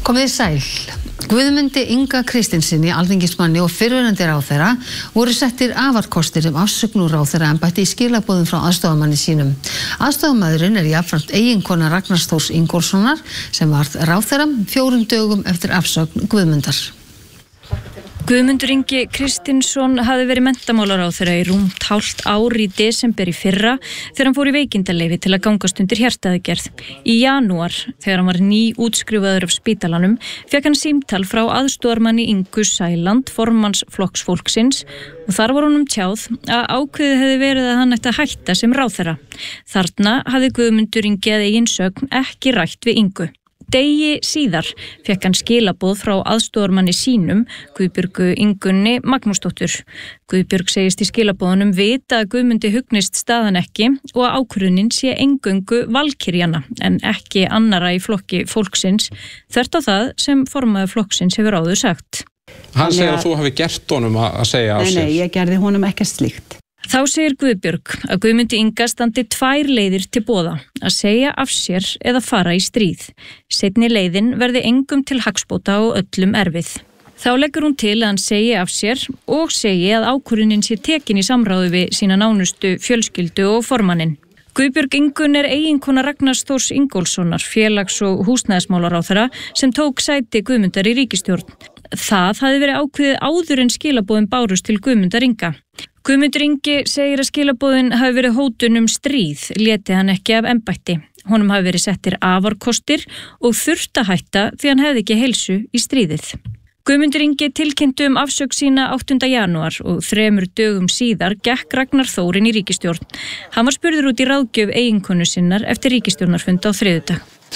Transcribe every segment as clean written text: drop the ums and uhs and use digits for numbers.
Komið þið sæl. Guðmundi Inga Kristinssyni, alþingismanni og fyrrverandi ráðherra, voru settir afarkostir afsögn úr ráðherraembætti í skilaboðum frá aðstoðarmanni sínum. Aðstoðarmaðurinn jafnframt eiginkona Ragnars Þórs Ingólfssonar sem varð ráðherra 4 dögum eftir afsögn Guðmundar. Guðmundur Ingi Kristinsson hafði verið menntamálaráðherra í rúmt hálft ár í desember í fyrra þegar hann fór í veikindaleyfi til að gangast undir hjartaaðgerð. Í janúar, þegar hann var útskrifaður af spítalanum, fékk hann símtal frá aðstoðarmanni Ingu Sæland, formanns Flokks fólksins, og þar var honum tjáð að ákveðið hefði verið að hann ætti að hætta sem ráðherra. Þarna hafði Guðmundur Ingi að eigin sögn ekki rætt við Ingu. Degi síðar fékk hann skilaboð frá aðstoðarmanni sínum, Guðbjörgu Ingunni Magnúsdóttur. Guðbjörg segist í skilaboðunum vita að Guðmundi hugnist staðan ekki og að ákvörðunin sé eingöngu valkyrjana en ekki annara í flokki fólksins, þvert á það sem formaður flokksins hefur áður sagt. Hann segir að þú hafi gert honum að segja af sér. Nei, ég gerði honum ekkert slíkt. Þá segir Guðbjörg að Guðmundi Inga standi 2 leiðir til boða, að segja af sér eða fara í stríð. Seinni leiðin verði engum til hagsbóta og öllum erfið. Þá leggur hún til að hann segi af sér og segi að ákvörðunin sé tekin í samráði við sína nánustu fjölskyldu og formanninn. Guðbjörg Ingunn eiginkona Ragnars Þórs Ingólfssonar, félags- og húsnæðismálaráðherra sem tók sæti Guðmundar í ríkisstjórn. Það hafði verið ákveðið áður en skilaboðin bárust til Guðmundar Inga. Guðmundur Ingi segir að skilaboðin hafi verið hótun stríð, léti hann ekki af embætti. Honum hafi verið settir afarkostir og þurft að hætta því hann hefði ekki heilsu í stríðið. Guðmundur Ingi tilkynnti afsögn sína 8. janúar og 3 dögum síðar gekk Ragnar Þór inn í ríkisstjórn. Hann var spurður út í ráðgjöf eiginkonu sinnar eftir ríkisstjórnarfund á þriðjudag.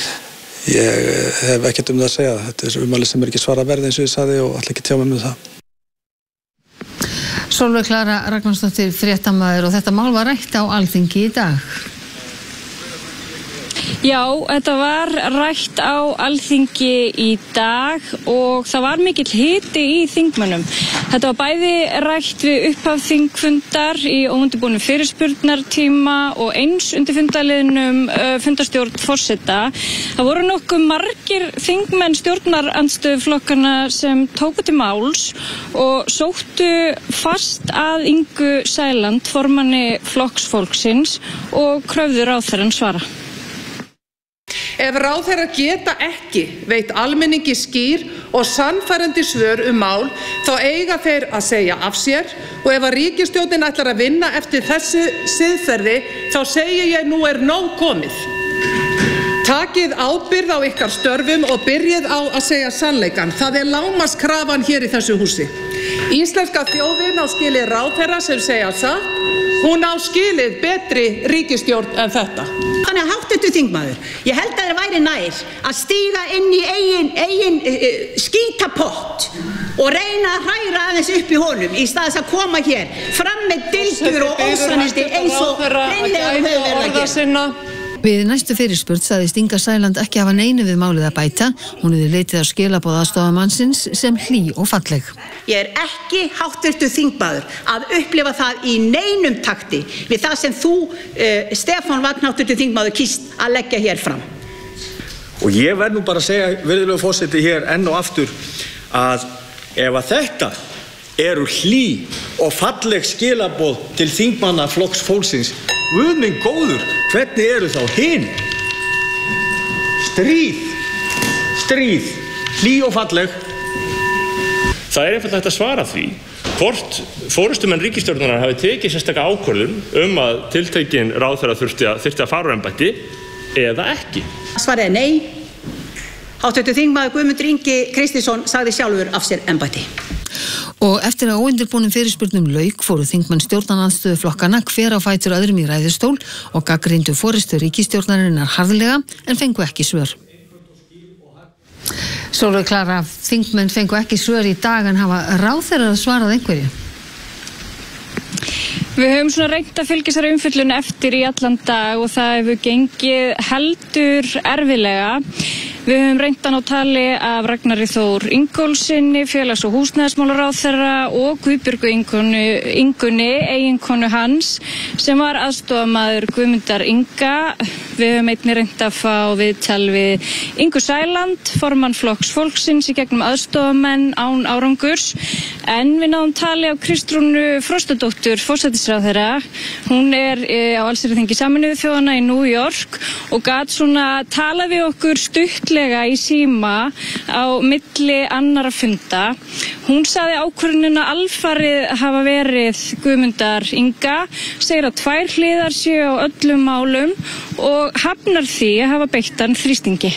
Ég hef ekkert það að segja. Þetta ummæli sem ekki svarað verði eins og ég sagði og ætla ekki tjá mig það. Sólveig Klara Ragnarsdóttir, fréttamaður, og þetta mál var rætt á Alþingi í dag. Já, þetta var rætt á Alþingi í dag og það var mikill hiti í þingmönnum. Þetta var bæði rætt við upphaf þingfundar í óundirbúnum fyrirspurnartíma og eins undir fundarliðnum fundarstjórn forseta. Það voru nokkuð margir þingmenn stjórnarandstöðuflokkana sem tóku til máls og sóttu fast að Ingu Sæland, formanni Flokks fólksins, og kröfðu ráðherrann svara. Ef ráðherrar geta ekki veitt almenningi skýr og sannfærandi svör mál, þá eiga þeir að segja af sér, og ef að ríkisstjórnin ætlar að vinna eftir þessu siðferði, þá segi ég nú nóg komið. Takið ábyrgð á ykkar störfum og byrjið á að segja sannleikann. Það lágmarkskrafan hér í þessu húsi. Íslenska þjóðin á skilið ráðherra sem segja satt. Hún á skilið betri ríkisstjórn en þetta. Þannig að hv. þingmaður, ég held að þér væri nær að stíga inn í eigin skítapott og reyna að hræra aðeins upp í honum í stað þess að koma hér fram með dylgjur og ósannindi eins og reynlega höfðu verið að gera. Við næstu fyrirspurn sagðist Inga Sæland ekki hafa neinu við málið að bæta. Hún hefði leitið að skilaboð aðstoðarmannsins sem hlý og falleg. Ég ekki hv. þingmaður að upplifa það í neinum takti við það sem þú, Stefán Vagn, hv. þingmaður, kýst að leggja hér fram. Og ég verð nú bara að segja, virðulegur forseti, hér enn og aftur að ef að þetta eru hlý og falleg skilaboð til þingmanna Flokks fólksins, Guð minn góður, hvernig eru þá hin? Stríð, hlý og falleg. Það einfaldlega hægt að svara því hvort forystumenn ríkisstjórnarinnar hafi tekið sérstaka ákvörðun að tiltekinn ráðherra þyrfti að fara úr embætti eða ekki. Svarið nei. Hv. þingmaður Guðmundur Ingi Kristinsson sagði sjálfur af sér embætti. Og eftir að óundirbúnum fyrirspurnum lauk fóru þingmenn stjórnarandstöðuflokkana hver á fætur öðrum í ræðustól og gagnrýndu forystu ríkisstjórnarinnar harðlega en fengu ekki svör. Sólveig Klara, þingmenn fengu ekki svör í dag en hafa ráðherrar svarað einhverju? Við höfum reynt að fylgja þessari umfjöllun eftir í allan dag og það hefur gengið heldur erfiðlega. Við höfum reynt hann á tali af Ragnari Þór Ingólfssyni, félags- og húsnæðismálaráðherra og Guðbjörgu Ingunni, eiginkonu hans, sem var aðstofamaður Guðmundar Inga. Við höfum einnig reynt að fá viðtal við Ingu Sæland, formann Flokks fólksins, í gegnum aðstofamenn án árangurs. En við náðum tali af Kristrúnu Frostadóttur, forsætisráðherra. Hún á allsherjarþingi Sameinuðu þjóðanna í New York og gat svona talað við okkur stuttlega í síma á milli annarra funda. Hún sagði ákvörðunina alfarið hafa verið Guðmundar Inga, segir að 2 hliðar séu á öllum málum og hafnar því að hafa beitt hann þrýstingi.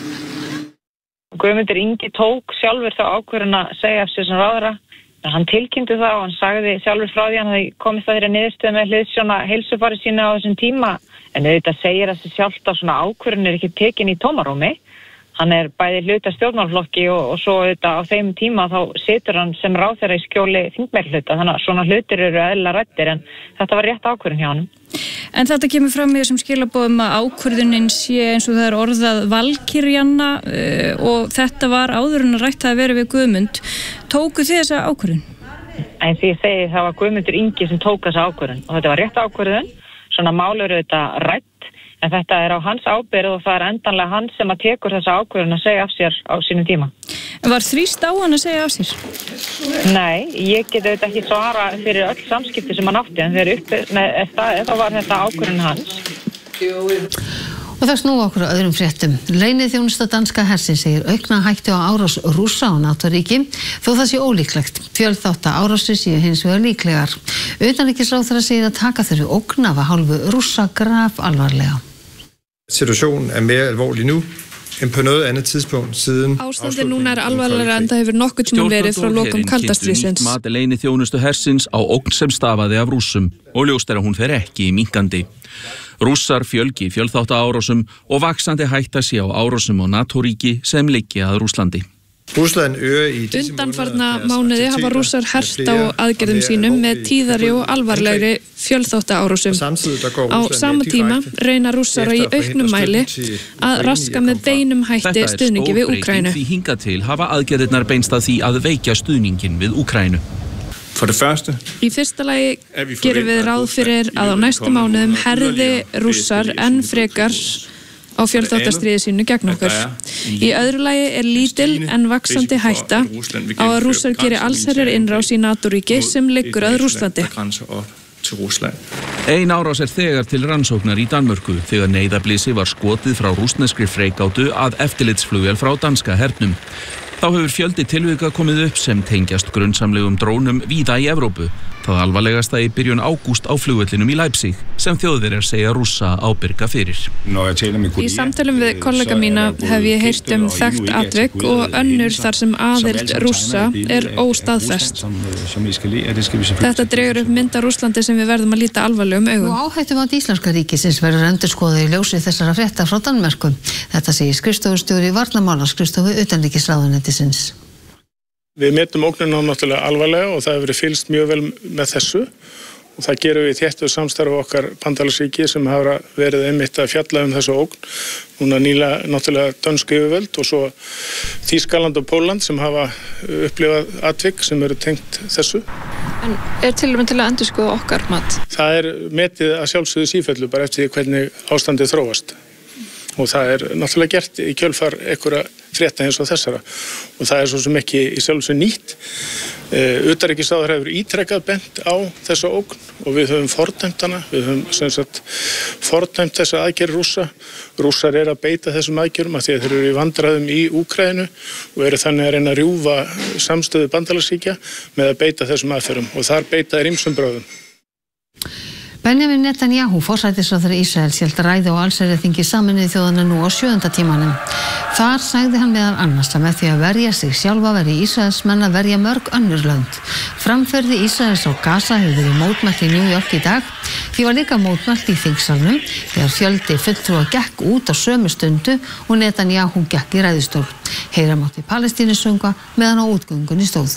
Guðmundur Ingi tók sjálfur þá ákvörðun að segja af sér sem ráðherra. Hann tilkynnti það og hann sagði sjálfur frá því að hann hefði komist að þeirra niðurstöðu með hliðsjóna heilsufari sína á þessum tíma. En auðvitað segir að þessi sjálft að svona ákvörðun ekki tekin í tómarúmi. Hann bæði hluta stjórnmálaflokki og svo auðvitað á þeim tíma þá situr hann sem ráðherra í skjóli þingmeirihluta. Þannig að svona hlutir eru eðlilega ræddir en þetta var rétt ákvörðun hjá honum. En þetta kemur fram í þessum skilaboðum að ákvörðunin sé eins og það er orðað valkyrjanna og þetta var áður en að rætt að vera við Guðmund. Tóku þið þessa ákvörðun? En því ég segi það var Guðmundur Ingi sem tók þessa ákvörðun og þetta var rétt ákvörðun. Svona mál eru þetta rætt. En þetta er á hans ábyrgð og það er endanlega hann sem að tekur þessa ákvörðun að segja af sér á sínum tíma. Var þrýst á hann að segja af sér? Nei, ég get auðvitað ekki svara fyrir öll samskipti sem hann átti, en þegar upp með staðið þá var þetta ákvörðun hans. Og það snúa okkur á öðrum fréttum. Leyniþjónusta danska hersins segir aukna hættu á árás Rússa á NATO-ríki, þó það sé ólíklegt. Fjölþátta árásir séu hins vegar líklegar. Utanríkisráðherra segir að taka þurfi ógn af hálfu Rússa grafalvarlega. Situationen er mere alvorlig nu end på noget andet tidspunkt siden. Ástandið núna er alvarlegra en það hefur nokkuð tíma verið frá lokum kalda stríðsins. Mat leyniþjónustu hersins á ógn sem stafaði af Rússum og ljóst er að hún fer ekki í minnkandi. Rússar fjölgi fjölþátta árásum og vaxandi hætta sé á árásum á NATO-ríki sem liggja að Rússlandi. Undanfarna mánuði hafa Rússar hert á aðgerðum sínum með tíðari og alvarlegri fjölþáttaárásum. Á sama tíma reyna Rússar í auknum mæli að raska með beinum hætti stuðningi við Úkraínu. Því hingað til hafa aðgerðirnar beinst að því að veikja stuðningin við Úkraínu. Í fyrsta lagi gerum við ráð fyrir að á næstu mánuðum herði Rússar enn frekar á fjölþáttastríði sínu gegn okkur. Í öðru lagi er lítil en vaxandi hætta á að Rússar geri allsherjar innrás í NATO-ríki sem liggur að Rússlandi. Ein árás er þegar til rannsóknar í Danmörku þegar neyðarblýsi var skotið frá rússneskri freigátu að eftirlitsflugvél frá danska hernum. Þá hefur fjöldi tilvika komið upp sem tengjast grunnsamlegum drónum víða í Evrópu. Það alvarlegasta í byrjun ágúst á flugvellinum í Leipzig sem Þjóðverjar segja Rússa ábyrga fyrir. Í samtölum við kollega mína hef ég heyrt þekkt atvik og önnur þar sem aðild Rússa er óstaðfest. Þetta dregur upp mynd af Rússlandi sem við verðum að líta alvarlegum augum. Og áhættumat Íslenska ríkisins verður endurskoðað í ljósi þessara frétta frá Danmörku. Þetta segir skrifstofustjóri varnarmálaskrifstofu utanríkisráðuneytisins. Við metum ógnina náttúrulega alvarlega og það hefur verið fylgst mjög vel með þessu og það gerum við þéttu samstarf okkar bandalagsríki sem hafa verið einmitt að fjalla þessu ógn. Núna nýlega náttúrulega dönsk yfirvöld og svo Þýskaland og Pólland sem hafa upplifað atvik sem eru tengt þessu. En er til að endurskoða okkar mat? Það er metið að sjálfsögðu sífellu bara eftir því hvernig ástandið þróast. Og það er náttúrulega gert í kjölfar einhverja frétta eins og þessara og það er svo sem ekki í sjálfsögðu nýtt. Utanríkisráðherra hefur ítrekað bent á þessa ógn og við höfum fordæmt hana, við höfum fordæmt þessa aðgerð Rússa. Rússar eru að beita þessum aðgerðum af því að þeir eru í vandræðum í Úkraínu og eru þannig að reyna að rjúfa samstöðu bandalagsríkja með að beita þessum aðferðum og þar beita þeir ýmsum brögðum. Benjamin Netanyahu, forsætisráðherra Ísraels, hélt ræðu á allsherjarþingi Sameinuðu þjóðanna nú á 7. tímanum. Þar sagði hann meðal annars að með því að verja sig sjálfa veri Ísraelsmenn að verja mörg önnur lönd. Framferði Ísraels á Gaza hefur verið mótmælt í New York í dag. Því var líka mótmælt í þingsalnum þegar fjöldi fulltrúa gekk út á sömu stundu og Netanyahu gekk í ræðustól. Heyra mátti Palestínusöngva meðan á útgöngunni stóð.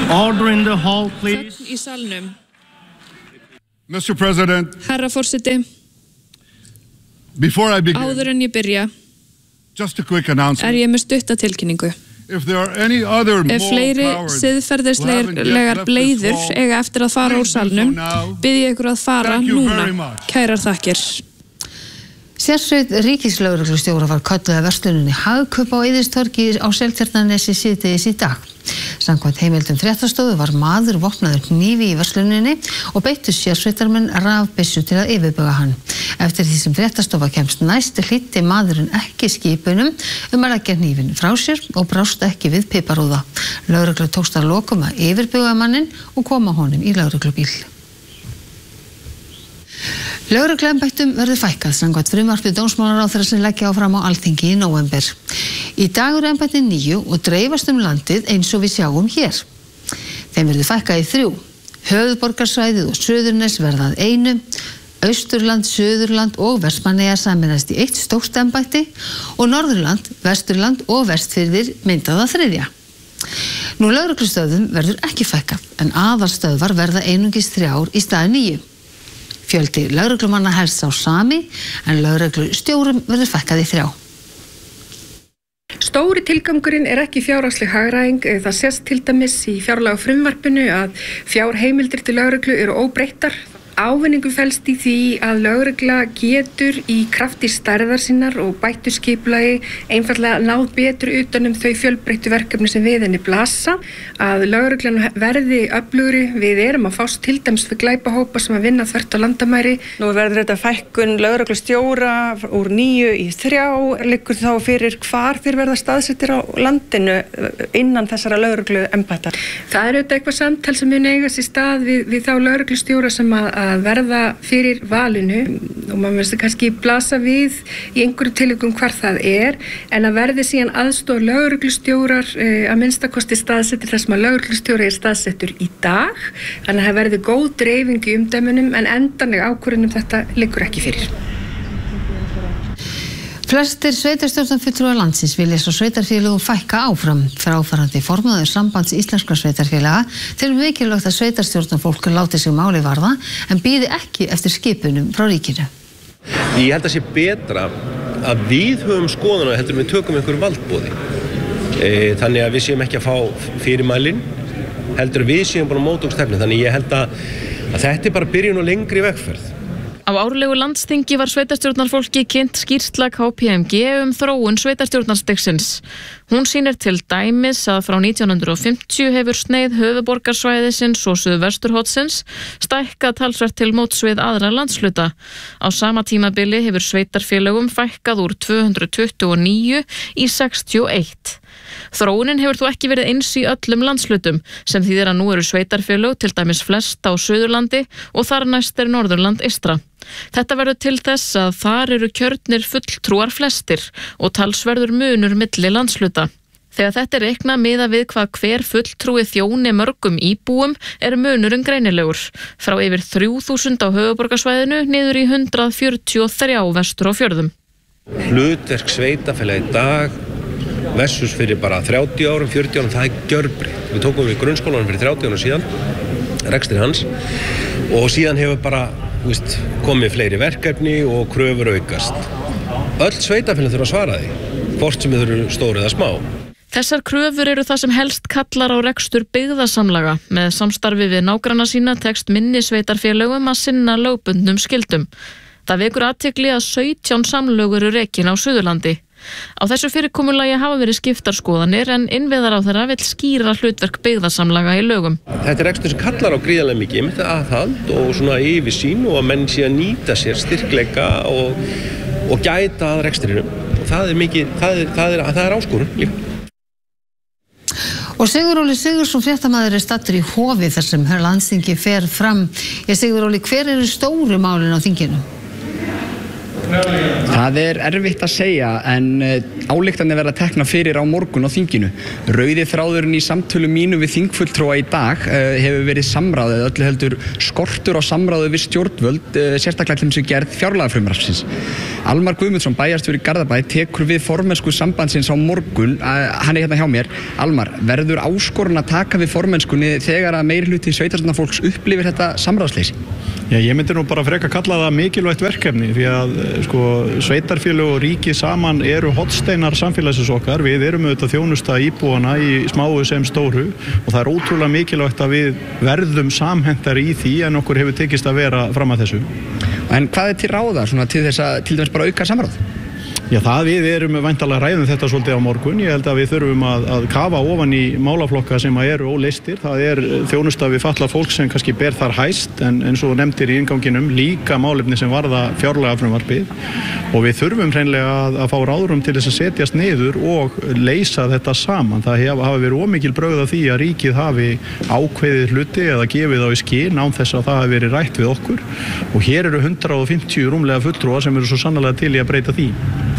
Order in the hall, please. Þögn í salnum. Mr. President. Herra forseti. Before I begin. Áður en ég byrja. Just a quick announcement. Ég með stutta tilkynningu. If there are any other Ef fleiri siðferðislegar bleiður eiga eftir að fara úr salnum, bið ég ykkur að fara núna. Kærar þakkir. Sérsveit ríkislögreglustjóra var kölluð að versluninni Hagkaup á Eiðistorgi á Seltjarnarnesi síðdegis í dag. Samkvæmt heimildum fréttastofu var maður vopnaður hnífi í versluninni og beittu sérsveitarmenn rafbyssu til að yfirbuga hann. Eftir því sem fréttastofa kemst næst hlýddi maðurinn ekki skipunum að leggja hnífinn frá sér og brást ekki við piparúða. Lögreglu tókst að lokum að yfirbuga manninn og koma honum í lögreglubíl. Lögregluembættum verður fækkað samkvæmt frumvarpi dómsmálaráðherra sem leggja áfram á Alþingi í nóvember. Í dag eru embættin 9 og dreifast landið eins og við sjáum hér. Þeim verður fækkað í 3. Höfuðborgarsvæðið og Suðurnes verða að 1. Austurland, Suðurland og Vestmannaeyjar sameinast í 1 stórt embætti og Norðurland, Vesturland og Vestfirðir myndað að 3. Nú lögreglustöðum verður ekki fækkað en aðalstöðvar verða einungis 3 í stað 9. Fjöldi lögreglumanna helst á sami en lögreglustjórum verður fækkað í 3. Stóri tilgangurinn ekki fjárhagsleg hagræðing. Það sést til dæmis í fjárlagafrumvarpinu að fjárheimildir til lögreglu eru óbreyttar. Ávinningur felst í því að lögregla getur í krafti stærðar sinnar og bættu skipulagi einfaldlega náð betur utan þau fjölbreyttu verkefni sem við henni blasa, að lögreglan verði öflugri. Við erum að fást til dæmis við glæpahópa sem að vinna þvert á landamæri. Nú verður þetta fækkun lögreglustjóra úr 9 í 3. Liggur þá fyrir hvar þeir verða staðsettir á landinu innan þessara lögregluembætta? Það er auðvitað eitthvað samtal sem mun eiga sér stað við þá lögreglustjóra sem að verða fyrir valinu og maður veist kannski blasa við í einhverju tilvikum hvar það en að verði síðan aðstoð lögreglustjórar að minnstakosti staðsettir þar sem að lögreglustjóri staðsettur í dag, þannig að það verði góð dreifing í umdæmunum en endanleg ákvörðun þetta liggur ekki fyrir. Flestir sveitarstjórnarfulltrúar landsins vilja svo sveitarfélögum fækka áfram. Fráfarandi formaður Sambands íslenskra sveitarfélaga telur mikilvægt að sveitarstjórnarfólk láti sig máli varða en bíði ekki eftir skipunum frá ríkinu. Ég held að sé betra að við höfum skoðuna heldur við tökum einhver valdboði. Þannig að við séum ekki að fá fyrirmælin, heldur við séum bara móttökustefnu. Þannig ég held að þetta bara byrjun og lengri vegferð. Á árlegu landsþingi var sveitarstjórnarfólki kynnt skýrsla KPMG þróun sveitarstjórnarstigsins. Hún sýnir til dæmis að frá 1950 hefur sneið höfuðborgarsvæðisins og suðvesturhornsins stækkað talsvert til móts við aðra landshluta. Á sama tímabili hefur sveitarfélögum fækkað úr 229 í 61. Þróunin hefur þó ekki verið eins í öllum landshlutum, sem þýðir að nú eru sveitarfélög til dæmis flest á Suðurlandi og þar næst Norðurland eystra. Þetta verður til þess að þar eru kjörnir fulltrúar flestir og talsverður munur milli landshluta. Þegar þetta reiknað miðað við hvað hver fulltrúi þjóni mörgum íbúum munurinn greinilegur, frá yfir 3000 á höfuðborgarsvæðinu niður í 143 vestur á fjörðum. Hlutverk sveitarfélaga í dag versus fyrir bara 30 árum, 40 árum, það gjörbreytt. Við tókum við grunnskólanum fyrir 30 árum síðan, rekstri hans, og síðan hefur bara komið fleiri verkefni og kröfur aukast. Öll sveitarfélög þurfa að svara því, hvort sem þau eru stór eða smá. Þessar kröfur eru það sem helst kallar á rekstur byggðasamlaga. Með samstarfi við nágranna sína tekst minni sveitarfélögum að sinna lögbundnum skyldum. Það vekur athygli að 17 samlög eru rekin á Suðurlandi. Á þessu fyrirkomulagi hafa verið skiptar skoðanir en innviðaráðherra vill skýra hlutverk byggðasamlaga í lögum. Þetta rekstur sem kallar á gríðarlega mikið með það aðhald og svona yfirsýn og að menn sé að nýta sér styrkleika og gæta að rekstrinum. Og það er mikið, það er áskorun líka. Og Sigurður Óli Sigurðsson fréttamaður staddur í Hofi þar sem landsþingi fer fram. Sigurður Óli, hver eru stóru málin á þinginu? Það erfitt að segja en ályktanir verða teknar fyrir á morgun á þinginu. Rauði þráðurinn í samtölum mínu við þingfulltrúa í dag hefur verið samráðið, öllu heldur skortur á samráði við stjórnvöld, sérstaklega til gerð fjárlagafrumvarpsins. Almar Guðmundsson, bæjarstjóri Garðabæ, tekur við formennsku sambandsins á morgun. Hann hérna hjá mér. Almar, verður áskorun að taka við formennskunni þegar að meirihluti sveitarstjórnarfólks upplifir þetta samráðsleysi? Já, ég myndi nú bara frekar kalla það mikilvægt verkefni því að sveitarfélög og ríki saman eru hornsteinar samfélagsins okkar. Við erum auðvitað þjónusta íbúana í smáu sem stóru og það er ótrúlega mikilvægt að við verðum samhentari í því en okkur hefur tekist að vera fram að þessu. En hvað til ráða til þess að til dæmis bara auka samráð? Já, við erum væntanlega ræðum þetta svolítið á morgun. Ég held að við þurfum að kafa ofan í málaflokka sem eru óleystir. Það þjónusta við fatlað fólk sem kannski ber þar hæst en svo nefndir í innganginum líka málefni sem varða fjárlagafrumvarpið og við þurfum hreinlega að fá ráðrúm til þess að setjast niður og leysa þetta saman. Það hafa verið ómikil brögð af því að ríkið hafi ákveðið hluti eða gefið á í skyn án þess að það hafi verið rætt við okkur og hér eru 150 rúmlega fulltrúar sem eru svo sannarlega til í að breyta því.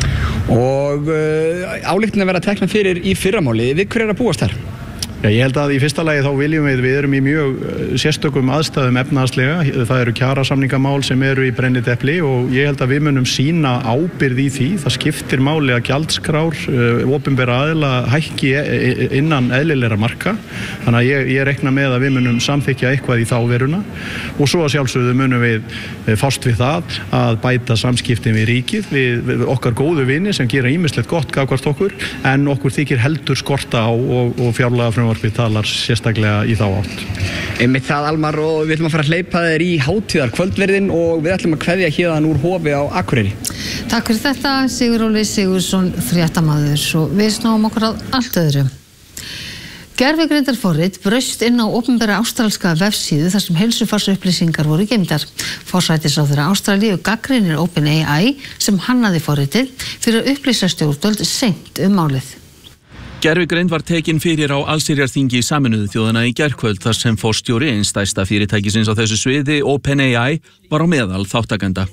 Og ályktanir verða teknar fyrir í fyrramáli. Við hverju að búast þar? Já, ég held að í fyrsta lagi þá viljum við erum í mjög sérstökum aðstæðum efnahagslega. Það eru kjarasamningamál sem eru í brennidepli og ég held að við munum sýna ábyrgð í því. Það skiptir máli að gjaldskrár, opinbera aðila hækki innan eðlilegra marka. Þannig að ég reikna með að við munum samþykkja eitthvað í þá veruna og svo að sjálfsögðu munum við fást við það að bæta samskiptin við ríkið, við okkar góðu vini sem gera ýmislegt gott gagnvart okkur en okkur þykir heldur skorta á og fjárlagafrumvarpið talar sérstaklega í þá átt. Einmitt það, Almar, og við ætlum að fara að hleypa þér í hátíðarkvöldverðin og við ætlum að kveðja héðan úr Hofi á Akureyri. Takk fyrir þetta, Sigurólfur Sigurðsson, fréttamaður, og við snúum okkur að allt öðru. Gervigreindarforrit braust inn á opinbera ástralska vefsíðu þar sem heilsufarsupplýsingar voru geymdar. Forsætisráðherra Ástralíu gagnrýnir OpenAI sem hannaði forritið fyrir að upplýsa stjórnvöld seint málið. Gervigreind var tekin fyrir á allsherjarþingi Sameinuðu þjóðanna í gærkvöld þar sem forstjóri eins stærsta fyrirtækisins á þessu sviði, OpenAI, var á meðal þáttakenda.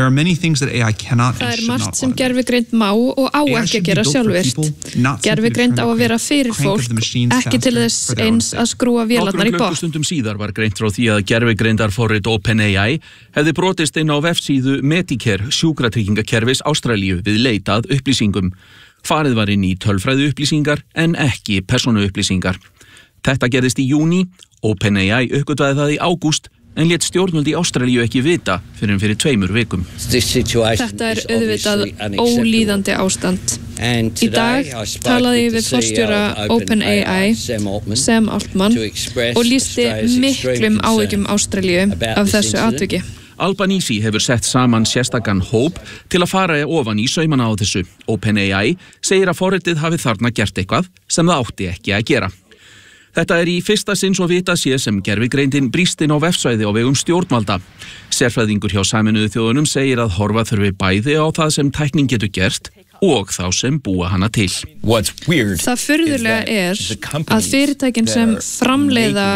Það margt sem gervigreind má og á ekki að gera sjálfvirkt. Gervigreind á að vera fyrir fólk, ekki til þess eins að skrúa vélarnar í botn. Nokkrum klukkustundum síðar var greint frá því að gervigreindarforrit OpenAI hefði brotist inn á vefsíðu Medicare sjúkratryggingakerfis Ástralíu við leit að upplýsingum. Farið var inn í tölfræði upplýsingar en ekki persónuupplýsingar. Þetta gerðist í júní, OpenAI uppgötvaði það í ágúst en lét stjórnvöld í Ástralíu ekki vita fyrir 2 vikum. Þetta auðvitað ólíðandi ástand. Í dag talaði ég við forstjóra OpenAI, Sam Altman, og lýsti miklum áhyggjum Ástralíu af þessu atviki. Albanese hefur sett saman sérstakan hóp til að fara ofan í saumana á þessu. OpenAI segir að forritið hafi þarna gert eitthvað sem það átti ekki að gera. Þetta í fyrsta sinn svo vitað sé sem gervigreindin brýst inn á vefsvæði á vegum stjórnvalda. Sérfræðingur hjá Sameinuðu þjóðunum segir að horfa þurfi bæði á það sem tæknin getur gert og þá sem búa hana til. Það furðulega að fyrirtækin sem framleiða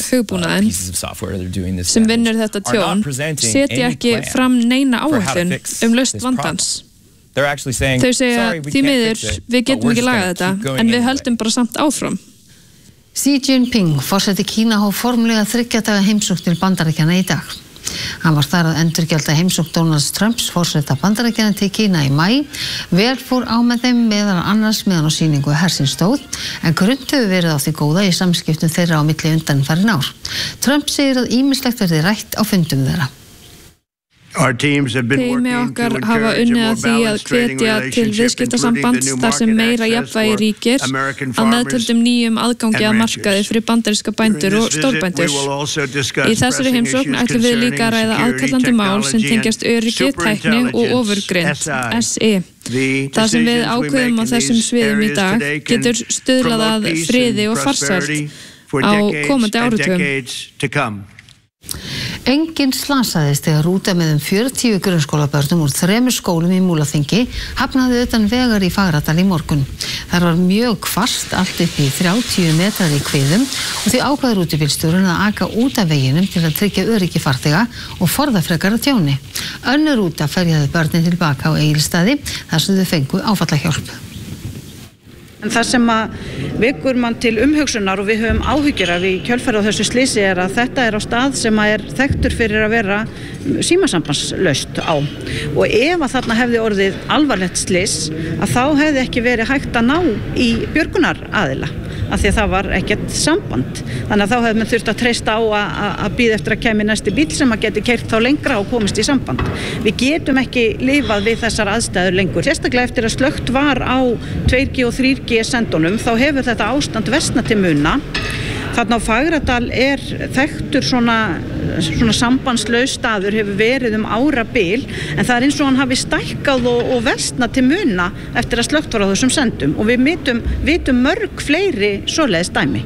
hugbúnaðinn sem vinnur þetta tjón setja ekki fram neina áætlun lausn vandans. Þau segja, því miður, við getum ekki lagað þetta, en við höldum bara samt áfram. Xi Jinping, forseti Kína, hóf formlega 3 daga heimsókn til Bandaríkjanna í dag. Hann var þar að endurgjalda heimsókn Donalds Trumps forseta Bandaríkjanna til Kína í maí. Vel fór á með þeim meðal annars meðan á sýningu hersins stóð, en grunnt hefur verið á því góða í samskiptum þeirra á milli undanfarin ár. Trump segir að ýmislegt verði rætt á fundum þeirra. Teimi okkar hafa unnið að því að hvetja til viðskiptasambands þar sem meira jafnvægi ríkir að meðtöldum nýjum aðgangi að markaði fyrir bandaríska bændur og stórbændur. Í þessari heimsókn ætlum við líka að ræða aðkallandi mál sem tengjast öryggi, tækni og ofurgreind, SE. Það sem við ákveðum á þessum sviðum í dag getur stuðlað að friði og farsæld á komandi áratugum. Enginn slasaðist þegar rúta með 40 grunnskólabörnum úr 3 skólum í Múlaþingi hafnaði utan vegar í Fagradal í morgun. Þar var mjög hvasst, allt upp í 30 metrar í kviðum og því ákvað rútubílstjórinn að aka út af veginum til að tryggja öryggi farþega og forða frekara tjóni. Önnur rúta ferjaði börnin tilbaka á Egilsstaði þar sem þau fengu áfallahjálp. En það sem að vekur mann til umhugsunar og við höfum áhyggjur af í kjölfarið á þessu slysi að þetta á stað sem að þekktur fyrir að vera símasambandslaust á. Og ef að þarna hefði orðið alvarlegt slys að þá hefði ekki verið hægt að ná í björgunaraðila af því að það var ekkert samband. Þannig að þá hefði mann þurft að treysta á að bíða eftir að kæmi næsti bíl sem að geti keyrt þá lengra og komist í samband. Við getum ekki lifað við þessar aðstæður lengur. Sérstaklega eftir að slökkt var á 2G og 3G sendunum þá hefur þetta ástand versnað til muna. Þarna á Fagradal þekktur svona sambandslaus staður hefur verið árabil en það eins og hann hafi stækkað og versnað til muna eftir að slökkt var á þessum sendum og við vitum mörg fleiri svoleiðis dæmi.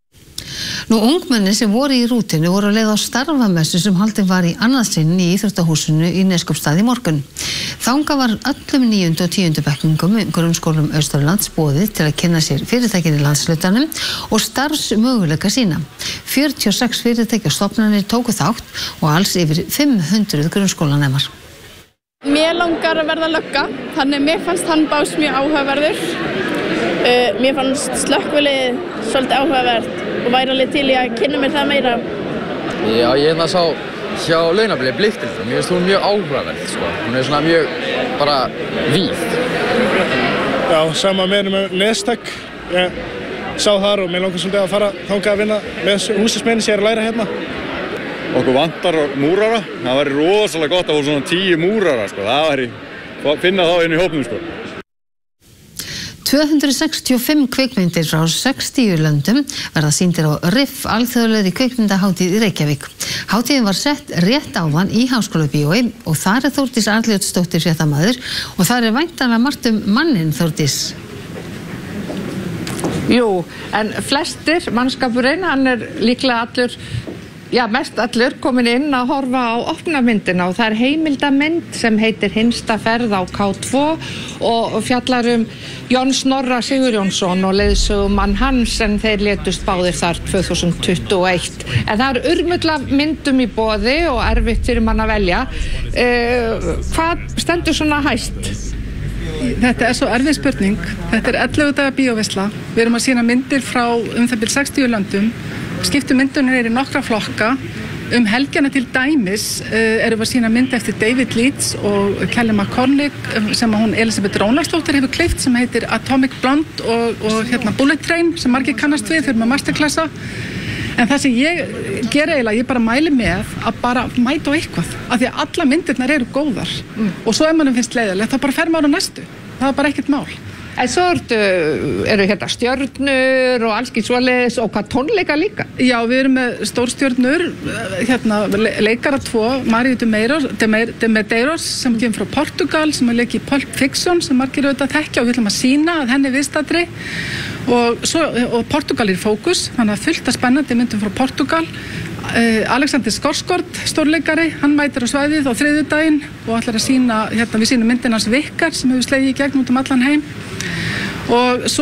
Ungmenni sem voru í rútinu voru að leið á starfamessu sem haldin var í annað sinn í íþróttahúsinu í Neskaupstað í morgun. Þangað var öllum 9. og 10. bekkingum grunnskólum Austurlands boðið til að kynna sér fyrirtækin í landshlutanum og starfsmöguleika sína. 46 fyrirtæki og stofnanir tóku þátt og alls yfir 500 grunnskólanemar. Mér langar að verða lögga, þannig mér fannst hann bás mjög áhugaverður. Mér fannst slökkvilið svolítið áhugavert og væri alveg til í að kynna mér það meira. Já, ég sá hjá launafélagi Blikkdeildar, mér finnst hún mjög áhugaverð, sko. Hún svona mjög bara víð. Já, sama með Nestak. Ég sá þar og mér langar svolítið að fara þangað að vinna með húsismenni sem að læra hérna. Okkur vantar múrara. Það væri rosalega gott að fá svona 10 múrara, sko. Það væri finna þá inn í hópnum, sko. 265 kvikmyndir frá 60 löndum verða sýndir á RIF alþjóðlegri kvikmyndahátíð í Reykjavík. Hátíðin var sett rétt áðan í Háskólabíói og þar Þórdís Arnljótsdóttir fréttamaður og þar væntanlega margt manninn Þórdís. Jú, en flestir, mannskapurinn, hann líklega allur, mest allur komin inn að horfa á opnamyndina og það heimildamynd sem heitir Hinsta ferð á K2 og fjallar Jón Snorra Sigurjónsson og leiðsögumann hans en þeir létust báðir þar 2021. En það urmull af myndum í boði og erfitt fyrir mann að velja. Hvað stendur svona hæst? Þetta svo erfið spurning. Þetta 11 daga bíóveisla. Við erum að sýna myndir frá það bil 60 löndum. Skiptu myndunir í nokkra flokka. Helgjana til dæmis erum við að sýna mynd eftir David Leitch og Kelly McCormick sem hún Elisabeth Rónlagsdóttir hefur kleift sem heitir Atomic Blonde og Bullet Train sem margir kannast við fyrir með masterklassa. En það sem ég gera eiginlega, ég bara mæli með að bara mæta á eitthvað af því að alla myndirnar eru góðar og svo manum finnst leiðilegt, þá bara fer maður á næstu. Það bara ekkert mál. En svo eru hérna stjörnur og alls svoleiðis og hvað tónleika líka? Já, við erum með stórstjörnur, leikara 2, Maríu de Medeiros sem kemur frá Portugal, sem leikir Pulp Fiction sem margir auðvitað þekkja og við ætlum að sýna að henni viðstaddri og Portugal í fókus, þannig að fullt af spennandi myndum frá Portugal. Alexander Skarsgård, stórleikari, hann mætir á svæðið á þriðjudaginn og ætlar að sýna, við sýnum myndin hans Vikkar sem hefur slegið í gegn út allan heim. Og svo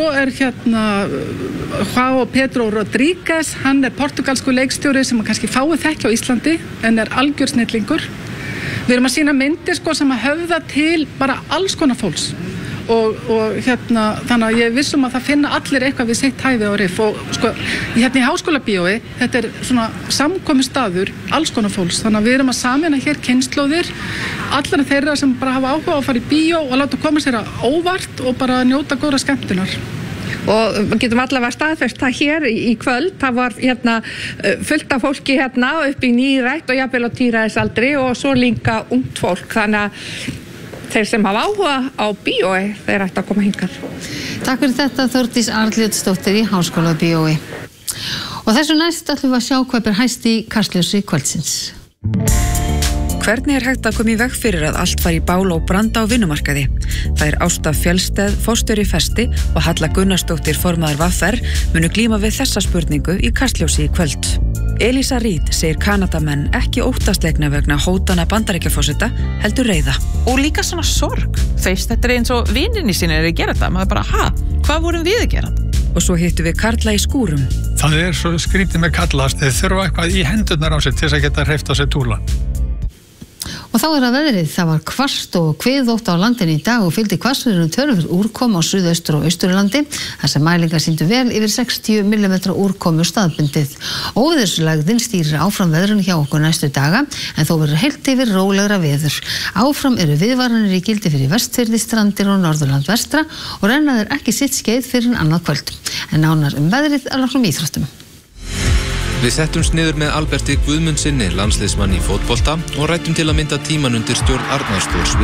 João Pedro Rodríguez, hann portugalsku leikstjóri sem kannski fáið þekki á Íslandi en algjör snillingur. Við erum að sýna myndir sem að höfða til bara alls konar fólks og þannig að ég vissum að það finna allir eitthvað við sitt hæfi á RIF og í Háskólabíói, þetta svona samkomi staður, alls konar fólks, þannig að við erum að sameina hér kynslóðir, allar þeirra sem bara hafa áhuga á að fara í bíó og láta koma sér að óvart og bara njóta góðra skemmtunar. Og við getum allavega staðfest það hér í kvöld, það var fullt af fólki upp í nýrætt og jafnvel á tíræðisaldri og svo líka ungt fólk, þannig að þeir sem hafa áhuga á bíói, þeir ættu að koma hingað. Takk fyrir þetta Þórdís Arnljótsdóttir í Háskólabíói. Og þessu næst ætlum við að sjá hvað ber hæst í kastljósi kvöldsins. Hvernig hægt að koma í veg fyrir að allt fari í bál og branda á vinnumarkaði? Það Ásta Fjölsteð, forstjóri Festi og Halla Gunnarsdóttir, formaður VR, munu glíma við þessa spurningu í kastljósi í kvöld. Elísa Reid segir Kanadamenn ekki óttaslegna vegna hótana Bandaríkjaforseta, heldur reiða. Og líka svona sorg. Þetta eins og vininni sinni að gera þetta. Maður bara, hvað vorum við að gera? Og svo hittum við karla í skúrum. Það svo skrítið með kallast, þeir þurfa eitthvað í hendurnar á sér til þess að geta hreyft á sér túlan. Og þá að veðrið, það var hvasst og kviðótt á landinu í dag og fylgdi hvassviðrinu töluverð úrkoma á suðaustur og austurlandi, þar sem mælingar sýndu vel yfir 60 mm úrkomu staðbundið. Óveðurslægðin stýrir áfram veðrinu hjá okkur næstu daga, en þó verður heilt yfir rólegra veður. Áfram eru viðvaranir í gildi fyrir Vestfirði, Strandir og Norðurland vestra og rennaður ekki sitt skeið fyrir annað kvöld. En nánar veðrið að loknum íþróttum. Við settumst niður með Alberti Guðmundsinni, landsliðsmann í fótbolta og ræddum til að mynda tíman undir stjórn Arnars Þórs við